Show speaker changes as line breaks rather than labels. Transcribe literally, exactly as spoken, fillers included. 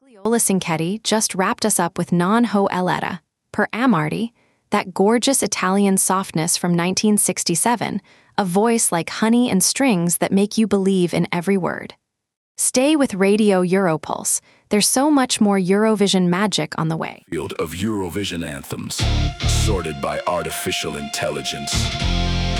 Gliola Cinquetti just wrapped us up with Non Ho Eletta, per Amarty, that gorgeous Italian softness from nineteen sixty-seven, a voice like honey and strings that make you believe in every word. Stay with Radio Europulse. There's so much more Eurovision magic on the way.
Field of Eurovision anthems, sorted by artificial intelligence.